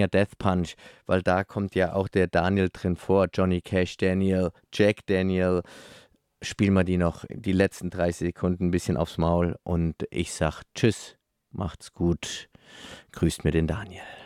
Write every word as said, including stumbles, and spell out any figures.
Death Punch, weil da kommt ja auch der Daniel drin vor, Johnny Cash, Daniel, Jack Daniel. Spielen wir die noch die letzten dreißig Sekunden ein bisschen aufs Maul und ich sag Tschüss, macht's gut, grüßt mir den Daniel.